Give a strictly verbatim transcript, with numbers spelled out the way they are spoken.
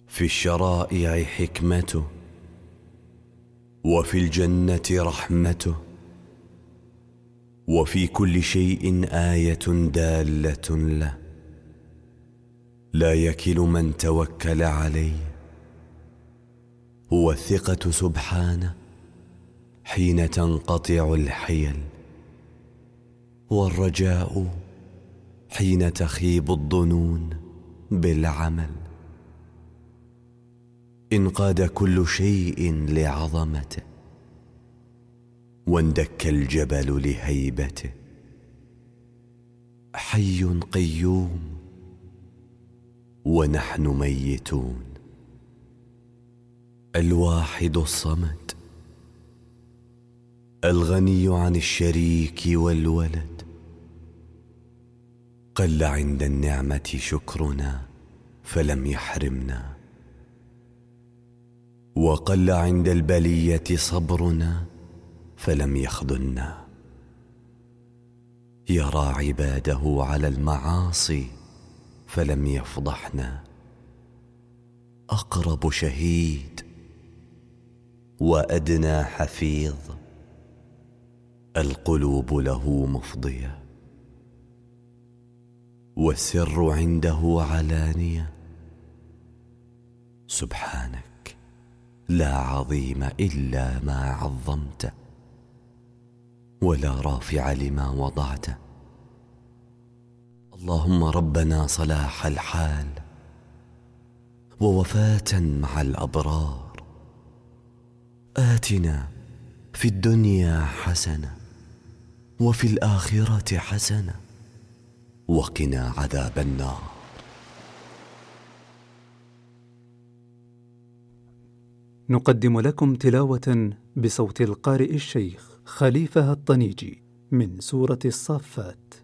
في الشرائع حكمته، وفي الجنة رحمته، وفي كل شيء آية دالة له. لا يكل من توكل عليه. هو الثقة سبحانه حين تنقطع الحيل، والرجاء حين تخيب الظنون بالعمل. انقاد كل شيء لعظمته، واندك الجبل لهيبته. حي قيوم ونحن ميتون. الواحد الصمد، الغني عن الشريك والولد. قل عند النعمة شكرنا فلم يحرمنا، وقل عند البلية صبرنا فلم يخذلنا. يرى عباده على المعاصي فلم يفضحنا. أقرب شهيد وأدنى حفيظ، القلوب له مفضية، والسر عنده علانية. سبحانك لا عظيم إلا ما عظمته، ولا رافع لما وضعته. اللهم ربنا صلاح الحال، ووفاة مع الأبرار. آتنا في الدنيا حسنة، وفي الآخرة حسنة، وقنا عذاب النار. نقدم لكم تلاوة بصوت القارئ الشيخ خليفة الطنيجي من سورة الصافات.